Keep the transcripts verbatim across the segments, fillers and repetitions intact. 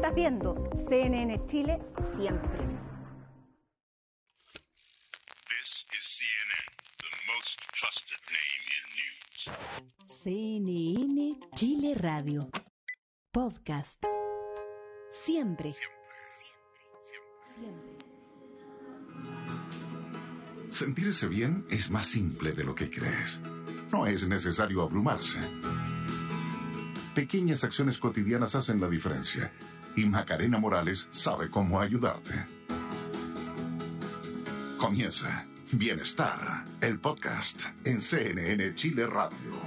Estás viendo C N N Chile siempre. This is C N N, the most trusted name in news. C N N Chile Radio. Podcast. Siempre. Siempre. Siempre. Sentirse bien es más simple de lo que crees. No es necesario abrumarse. Pequeñas acciones cotidianas hacen la diferencia. Y Macarena Morales sabe cómo ayudarte. Comienza Bienestar, el podcast en C N N Chile Radio.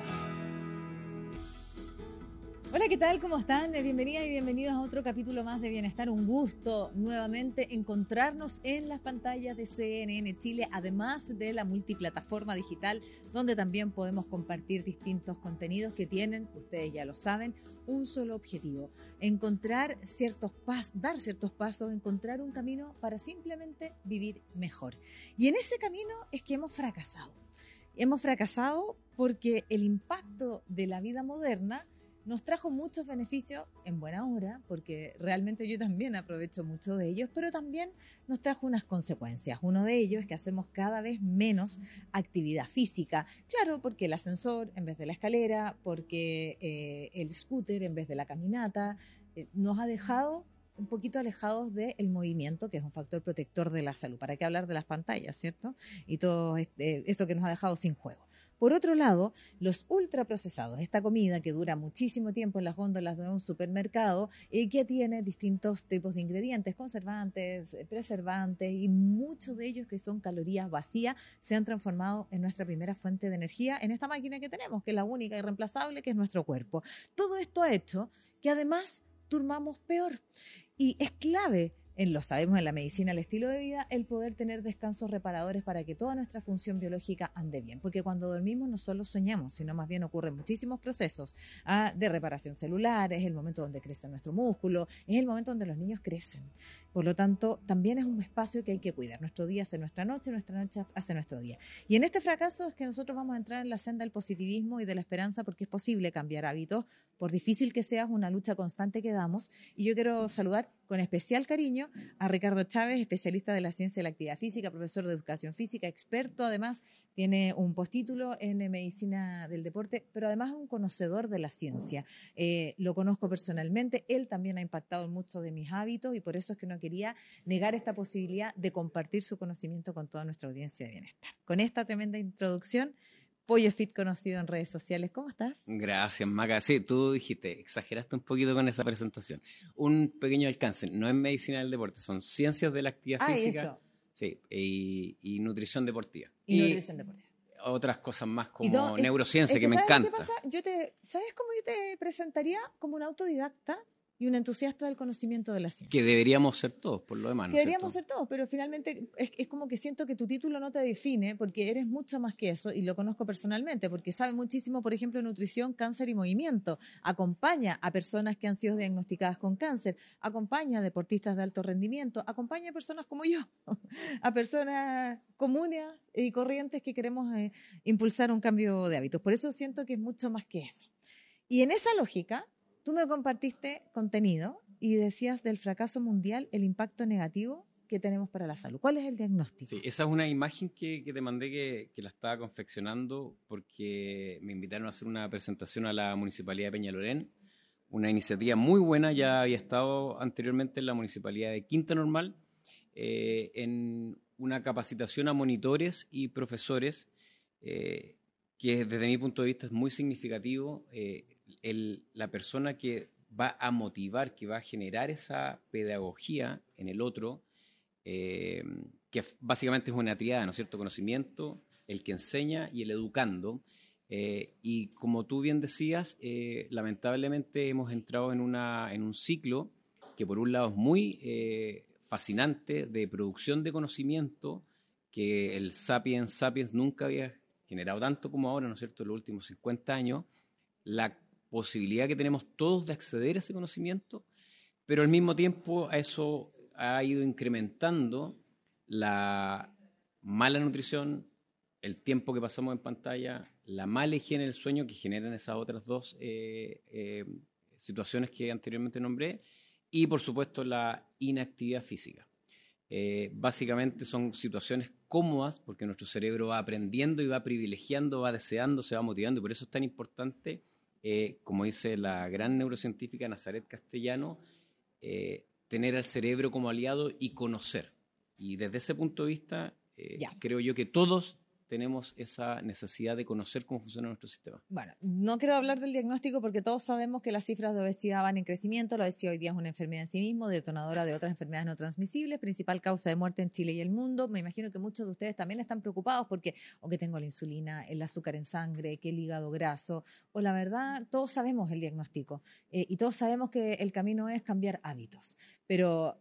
Hola, ¿qué tal? ¿Cómo están? Bienvenidas y bienvenidos a otro capítulo más de Bienestar. Un gusto nuevamente encontrarnos en las pantallas de C N N Chile, además de la multiplataforma digital, donde también podemos compartir distintos contenidos que tienen, ustedes ya lo saben, un solo objetivo: encontrar ciertos pasos, dar ciertos pasos, encontrar un camino para simplemente vivir mejor. Y en ese camino es que hemos fracasado. Hemos fracasado porque el impacto de la vida moderna nos trajo muchos beneficios en buena hora, porque realmente yo también aprovecho mucho de ellos, pero también nos trajo unas consecuencias. Uno de ellos es que hacemos cada vez menos actividad física. Claro, porque el ascensor en vez de la escalera, porque eh, el scooter en vez de la caminata, eh, nos ha dejado un poquito alejados del movimiento, que es un factor protector de la salud. ¿Para qué hablar de las pantallas, cierto? Y todo este, esto que nos ha dejado sin juego. Por otro lado, los ultraprocesados, esta comida que dura muchísimo tiempo en las góndolas de un supermercado y que tiene distintos tipos de ingredientes, conservantes, preservantes y muchos de ellos que son calorías vacías, se han transformado en nuestra primera fuente de energía en esta máquina que tenemos, que es la única y irreemplazable, que es nuestro cuerpo. Todo esto ha hecho que además durmamos peor y es clave. En, lo sabemos en la medicina, el estilo de vida, el poder tener descansos reparadores para que toda nuestra función biológica ande bien. Porque cuando dormimos no solo soñamos, sino más bien ocurren muchísimos procesos ah, de reparación celular, es el momento donde crece nuestro músculo, es el momento donde los niños crecen. Por lo tanto, también es un espacio que hay que cuidar. Nuestro día hace nuestra noche, nuestra noche hace nuestro día. Y en este fracaso es que nosotros vamos a entrar en la senda del positivismo y de la esperanza, porque es posible cambiar hábitos, por difícil que sea, es una lucha constante que damos. Y yo quiero saludar con especial cariño a Ricardo Chávez, especialista de la ciencia de la actividad física, profesor de educación física, experto, además tiene un postítulo en medicina del deporte, pero además es un conocedor de la ciencia. Eh, lo conozco personalmente, él también ha impactado en muchos de mis hábitos y por eso es que no quería negar esta posibilidad de compartir su conocimiento con toda nuestra audiencia de bienestar. Con esta tremenda introducción, Pollo Fit conocido en redes sociales. ¿Cómo estás? Gracias, Maca. Sí, tú dijiste, exageraste un poquito con esa presentación. Un pequeño alcance, no es medicina del deporte, son ciencias de la actividad ah, física. Eso. Sí, y, y nutrición deportiva. Y, y nutrición deportiva. Otras cosas más como todo, neurociencia, es, es que, que me ¿sabes encanta. Qué pasa? Yo te, ¿sabes cómo yo te presentaría? Como un autodidacta y un entusiasta del conocimiento de la ciencia. Que deberíamos ser todos, por lo demás. Que ¿no deberíamos cierto? ser todos, pero finalmente es, es como que siento que tu título no te define, porque eres mucho más que eso, y lo conozco personalmente, porque sabe muchísimo, por ejemplo, nutrición, cáncer y movimiento. Acompaña a personas que han sido diagnosticadas con cáncer, acompaña a deportistas de alto rendimiento, acompaña a personas como yo, a personas comunes y corrientes que queremos eh, impulsar un cambio de hábitos. Por eso siento que es mucho más que eso. Y en esa lógica, tú me compartiste contenido y decías del fracaso mundial, el impacto negativo que tenemos para la salud. ¿Cuál es el diagnóstico? Sí, esa es una imagen que, que te mandé que, que la estaba confeccionando porque me invitaron a hacer una presentación a la Municipalidad de Peñalolén, una iniciativa muy buena. Ya había estado anteriormente en la Municipalidad de Quinta Normal, eh, en una capacitación a monitores y profesores, eh, que desde mi punto de vista es muy significativo. Eh, el, la persona que va a motivar, que va a generar esa pedagogía en el otro, eh, que básicamente es una triada, ¿no es cierto? Conocimiento, el que enseña y el educando. Eh, y como tú bien decías, eh, lamentablemente hemos entrado en, una, en un ciclo que por un lado es muy eh, fascinante, de producción de conocimiento, que el Sapiens Sapiens nunca había generado tanto como ahora, ¿no es cierto?, en los últimos cincuenta años, la posibilidad que tenemos todos de acceder a ese conocimiento, pero al mismo tiempo a eso ha ido incrementando la mala nutrición, el tiempo que pasamos en pantalla, la mala higiene del sueño que generan esas otras dos eh, eh, situaciones que anteriormente nombré, y por supuesto la inactividad física. Eh, básicamente son situaciones cómodas porque nuestro cerebro va aprendiendo y va privilegiando, va deseando, se va motivando, y por eso es tan importante, eh, como dice la gran neurocientífica Nazaret Castellano, eh, tener al cerebro como aliado y conocer. Y desde ese punto de vista, eh, creo yo que todos tenemos esa necesidad de conocer cómo funciona nuestro sistema. Bueno, no quiero hablar del diagnóstico porque todos sabemos que las cifras de obesidad van en crecimiento. La obesidad hoy día es una enfermedad en sí mismo, detonadora de otras enfermedades no transmisibles, principal causa de muerte en Chile y el mundo. Me imagino que muchos de ustedes también están preocupados porque o que tengo la insulina, el azúcar en sangre, que el hígado graso, o la verdad, todos sabemos el diagnóstico eh, y todos sabemos que el camino es cambiar hábitos, pero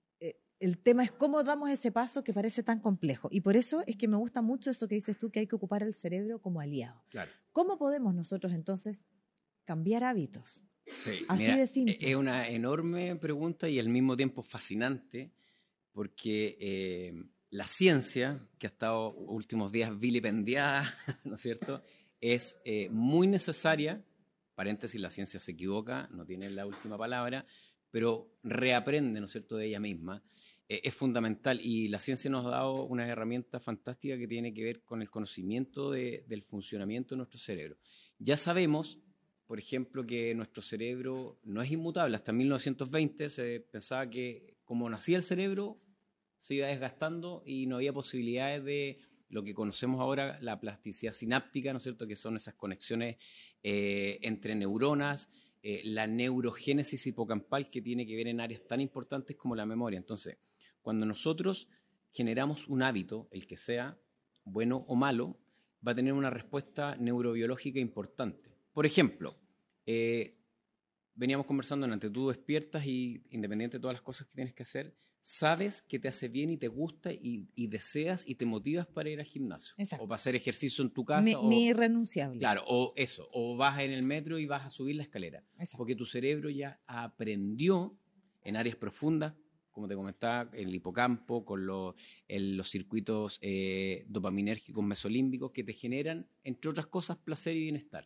el tema es cómo damos ese paso que parece tan complejo. Y por eso es que me gusta mucho eso que dices tú, que hay que ocupar el cerebro como aliado. Claro. ¿Cómo podemos nosotros entonces cambiar hábitos? Sí, así mira, de simple. Es una enorme pregunta y al mismo tiempo fascinante, porque eh, la ciencia, que ha estado últimos días vilipendiada, ¿no es cierto?, es eh, muy necesaria. Paréntesis, la ciencia se equivoca, no tiene la última palabra, pero reaprende, ¿no es cierto?, de ella misma. Eh, es fundamental, y la ciencia nos ha dado una herramienta fantástica que tiene que ver con el conocimiento de, del funcionamiento de nuestro cerebro. Ya sabemos, por ejemplo, que nuestro cerebro no es inmutable. Hasta mil novecientos veinte se pensaba que como nacía el cerebro se iba desgastando y no había posibilidades de lo que conocemos ahora, la plasticidad sináptica, ¿no es cierto?, que son esas conexiones eh, entre neuronas, eh, la neurogénesis hipocampal, que tiene que ver en áreas tan importantes como la memoria. Entonces, cuando nosotros generamos un hábito, el que sea, bueno o malo, va a tener una respuesta neurobiológica importante. Por ejemplo, eh, veníamos conversando antes, tú despiertas y, independiente de todas las cosas que tienes que hacer, sabes que te hace bien y te gusta y, y deseas y te motivas para ir al gimnasio. Exacto. O para hacer ejercicio en tu casa. Mi, o, mi irrenunciable. Claro, o eso, o vas en el metro y vas a subir la escalera. Exacto. Porque tu cerebro ya aprendió en áreas profundas, como te comentaba, el hipocampo, con los, el, los circuitos eh, dopaminérgicos mesolímbicos que te generan, entre otras cosas, placer y bienestar.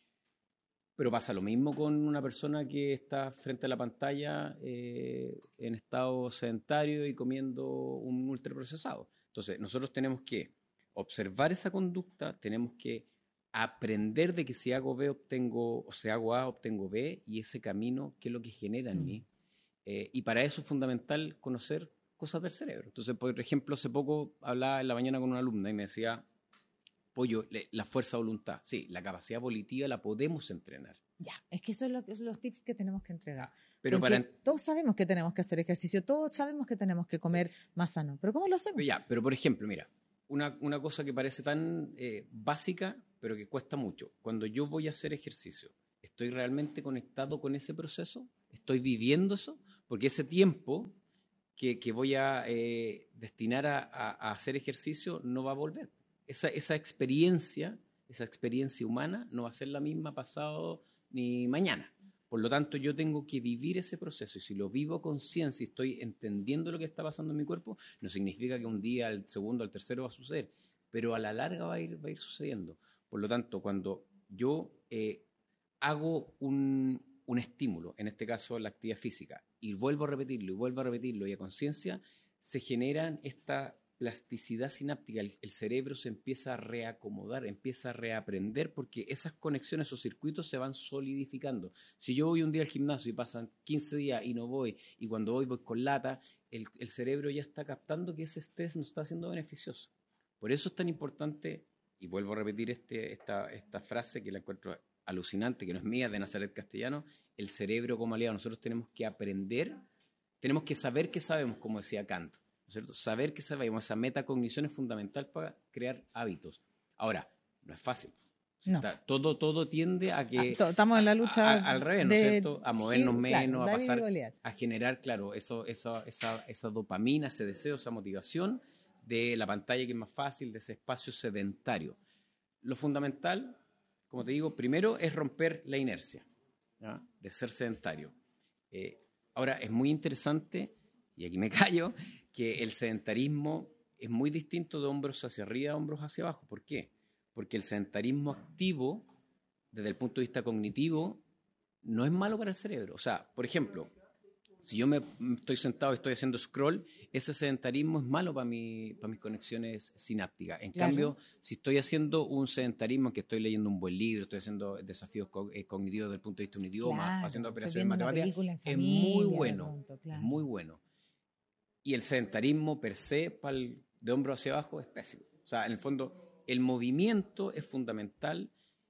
Pero pasa lo mismo con una persona que está frente a la pantalla eh, en estado sedentario y comiendo un ultraprocesado. Entonces, nosotros tenemos que observar esa conducta, tenemos que aprender de que si hago B obtengo, o si hago A obtengo B, y ese camino, qué es lo que genera en mm. mí. Eh, y para eso es fundamental conocer cosas del cerebro. Entonces, por ejemplo, hace poco hablaba en la mañana con una alumna y me decía, Pollo, la fuerza de voluntad. Sí, la capacidad volitiva la podemos entrenar. Ya, es que esos son los, los tips que tenemos que entregar. Pero Porque para... todos sabemos que tenemos que hacer ejercicio, todos sabemos que tenemos que comer sí. más sano, pero ¿cómo lo hacemos? Pero, ya, pero por ejemplo, mira, una, una cosa que parece tan eh, básica, pero que cuesta mucho. Cuando yo voy a hacer ejercicio, ¿estoy realmente conectado con ese proceso? ¿Estoy viviendo eso? Porque ese tiempo que, que voy a eh, destinar a, a, a hacer ejercicio no va a volver. Esa, esa experiencia, esa experiencia humana no va a ser la misma pasado ni mañana. Por lo tanto, yo tengo que vivir ese proceso, y si lo vivo con conciencia y estoy entendiendo lo que está pasando en mi cuerpo, no significa que un día, al segundo, al tercero va a suceder, pero a la larga va a ir, va a ir sucediendo. Por lo tanto, cuando yo eh, hago un, un estímulo, en este caso la actividad física, y vuelvo a repetirlo, y vuelvo a repetirlo, y a conciencia, se generan esta plasticidad sináptica, el, el cerebro se empieza a reacomodar, empieza a reaprender, porque esas conexiones o circuitos se van solidificando. Si yo voy un día al gimnasio y pasan quince días y no voy, y cuando voy voy con lata, el, el cerebro ya está captando que ese estrés nos está haciendo beneficioso. Por eso es tan importante, y vuelvo a repetir este, esta, esta frase que la encuentro alucinante, que no es mía, de Nazaret Castellano, el cerebro como aliado. Nosotros tenemos que aprender, tenemos que saber que sabemos, como decía Kant, ¿no es cierto? Saber que sabemos, esa metacognición es fundamental para crear hábitos. Ahora, no es fácil. No. Está, todo, todo tiende a que... Ah, to, estamos en la lucha... A, a, al revés, ¿no es cierto? A movernos sí, menos, claro, a pasar... Goliat. A generar, claro, eso, eso, esa, esa dopamina, ese deseo, esa motivación de la pantalla, que es más fácil, de ese espacio sedentario. Lo fundamental, como te digo, primero es romper la inercia, ¿no? De ser sedentario. Eh, ahora, es muy interesante, y aquí me callo, que el sedentarismo es muy distinto de hombros hacia arriba a hombros hacia abajo. ¿Por qué? Porque el sedentarismo activo, desde el punto de vista cognitivo, no es malo para el cerebro. O sea, por ejemplo, Si yo me estoy sentado y estoy haciendo scroll, ese sedentarismo es malo para mi, para mis conexiones sinápticas. En Claro. cambio, si estoy haciendo un sedentarismo, que estoy leyendo un buen libro, estoy haciendo desafíos co- eh, cognitivos desde el punto de vista de un idioma, Claro, haciendo estoy operaciones viendo una matemáticas, película en es muy familia, de bueno, pronto, claro. es muy bueno. Y el sedentarismo per se, para el- de hombro hacia abajo, es pésimo. O sea, en el fondo, el movimiento es fundamental.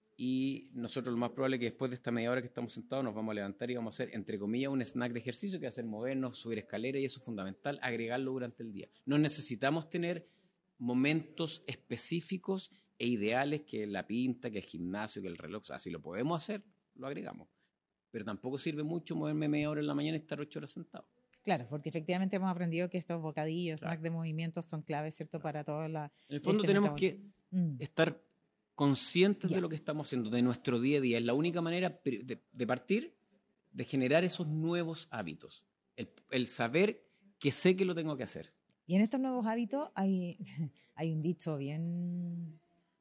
Y nosotros lo más probable es que después de esta media hora que estamos sentados nos vamos a levantar y vamos a hacer, entre comillas, un snack de ejercicio que va a ser movernos, subir escaleras, y eso es fundamental, agregarlo durante el día. No necesitamos tener momentos específicos e ideales que la pinta, que el gimnasio, que el reloj. O sea, si lo podemos hacer, lo agregamos. Pero tampoco sirve mucho moverme media hora en la mañana y estar ocho horas sentado. Claro, porque efectivamente hemos aprendido que estos bocadillos, Claro. snacks de movimiento son claves, ¿cierto? Para toda la... En el fondo este tenemos metabolismo. que Mm. estar conscientes Ya. de lo que estamos haciendo, de nuestro día a día. Es la única manera pri- de, de partir, de generar esos nuevos hábitos. El, el saber que sé que lo tengo que hacer. Y en estos nuevos hábitos hay, hay un dicho bien,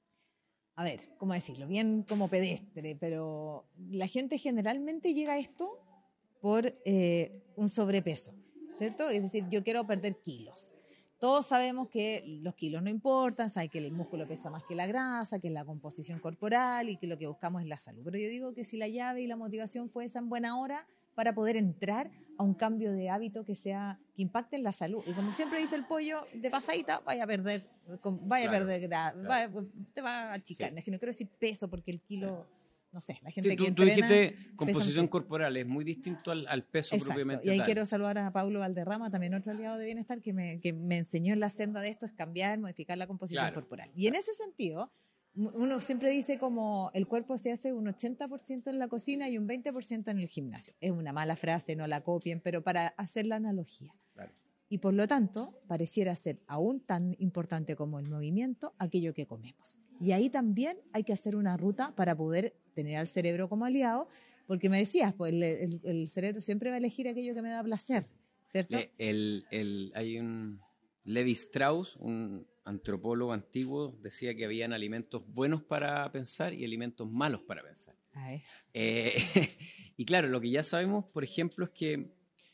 a ver, ¿cómo decirlo? Bien como pedestre, pero la gente generalmente llega a esto por eh, un sobrepeso, ¿cierto? Es decir, yo quiero perder kilos. Todos sabemos que los kilos no importan, saben que el músculo pesa más que la grasa, que es la composición corporal y que lo que buscamos es la salud. Pero yo digo que si la llave y la motivación fuese en buena hora para poder entrar a un cambio de hábito que sea que impacte en la salud. Y como siempre dice el pollo, de pasadita vaya a perder, con- vaya Claro, a perder grasa, claro. te va a achicar. Sí. Es que no quiero decir peso porque el kilo, no sé, la gente Sí, que tú, tú entrena dijiste pesa composición mucho. corporal, es muy distinto al, al peso Exacto. propiamente Y ahí tal. quiero saludar a Paulo Valderrama, también otro aliado de bienestar, que me, que me enseñó en la senda de esto, es cambiar, modificar la composición Claro, corporal. Y en ese sentido, m- uno siempre dice como el cuerpo se hace un ochenta por ciento en la cocina y un veinte por ciento en el gimnasio. Es una mala frase, no la copien, pero para hacer la analogía. Claro. Y por lo tanto, pareciera ser aún tan importante como el movimiento aquello que comemos. Y ahí también hay que hacer una ruta para poder tener al cerebro como aliado, porque me decías, pues el, el- el cerebro siempre va a elegir aquello que me da placer, ¿cierto? Le- el, el- hay un Levi Strauss, un antropólogo antiguo, decía que habían alimentos buenos para pensar y alimentos malos para pensar. Ay, Eh, y claro, lo que ya sabemos, por ejemplo, es que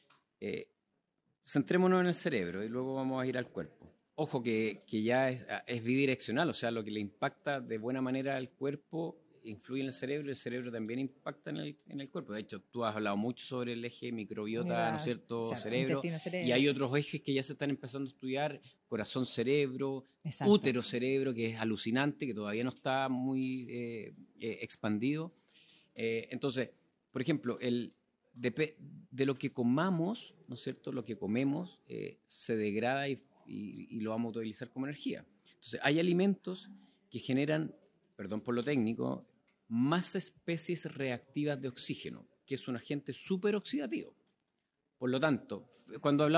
eh, centrémonos en el cerebro y luego vamos a ir al cuerpo. Ojo que, que ya es, es bidireccional, o sea, lo que le impacta de buena manera al cuerpo influye en el cerebro y el cerebro también impacta en el, en el cuerpo. De hecho, tú has hablado mucho sobre el eje microbiota, Mira, ¿no es cierto?, exacto, cerebro, intestino, cerebro. y hay otros ejes que ya se están empezando a estudiar, corazón-cerebro, Exacto. útero-cerebro, que es alucinante, que todavía no está muy eh, eh, expandido. Eh, entonces, por ejemplo, el, de, de lo que comamos, ¿no es cierto?, lo que comemos eh, se degrada y, y, y lo vamos a utilizar como energía. Entonces, hay alimentos que generan, perdón por lo técnico, más especies reactivas de oxígeno, que es un agente súper oxidativo. Por lo tanto, cuando hablamos